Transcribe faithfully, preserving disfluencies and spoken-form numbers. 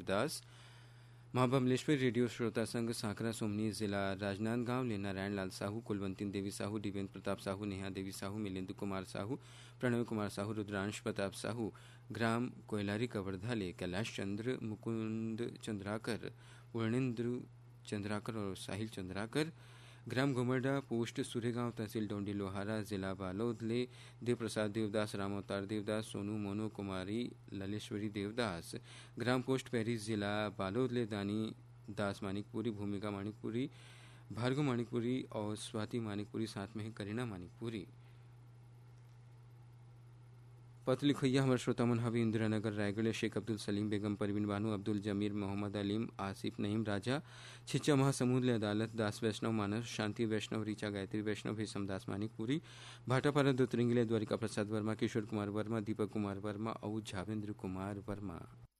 देवदास। माँ बमलेश्वरी रेडियो श्रोता संघ सांकरा सोमनी जिला राजनांदगांव ले नारायण लाल साहू, कुलवंती देवी साहू, दिवेंद्र प्रताप साहू, नेहा देवी साहू, मिलिंद कुमार साहू, प्रणव कुमार साहू, रुद्रांश प्रताप साहू, ग्राम कोयलारी कवर्धा ले कैलाश चंद्र, मुकुंद चंद्राकर, पूर्णेंद्र चंद्राकर और साहिल चंद्राकर, ग्राम घुमरडा पोस्ट सूर्यगांव तहसील डोंडी लोहारा जिला बालोद ले देव प्रसाद देवदास, राम अवतार देवदास, सोनू मोनू कुमारी ललेश्वरी देवदास, ग्राम पोस्ट पैरी जिला बालोद ले दानी दास मानिकपुरी, भूमिका मानिकपुरी, भार्गव मानिकपुरी और स्वाति मानिकपुरी, साथ में है करीना मानिकपुरी। पत्र लिखैया हमारे श्रोता मन हवे इंदिरा नगर रायगढ़, शेख अब्दुल सलीम, बेगम परवीन बानू, अब्दुल जमीर, मोहम्मद अलीम, आसिफ नईम राजा, छिच्चा महासमुद ले अदालत, दास वैष्णव मानस, शांति वैष्णव, रीचा गायत्री वैष्णव, भेसम दास मानिकपुरी, भाटापारा दुतरिंगले, द्वारिका प्रसाद वर्मा, किशोर कुमार वर्मा, दीपक कुमार वर्मा और झावेंद्र कुमार वर्मा।